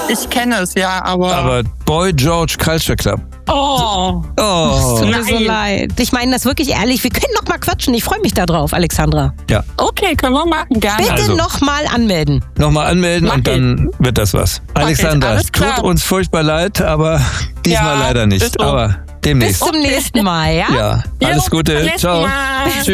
Ich kenne es, ja, Aber Boy George Culture Club. Oh. Tut mir so leid. Ich meine das wirklich ehrlich. Wir können noch mal quatschen. Ich freue mich da drauf, Alexandra. Ja. Okay, können wir machen, gerne. Bitte noch mal anmelden. Nochmal anmelden und dann wird das was. Alexandra, alles klar. tut uns furchtbar leid, aber diesmal Ja, leider nicht. ist so. Aber demnächst. Bis zum nächsten Mal, ja? Ja, alles Gute. bis zum Ciao. nächsten Mal. Tschüss.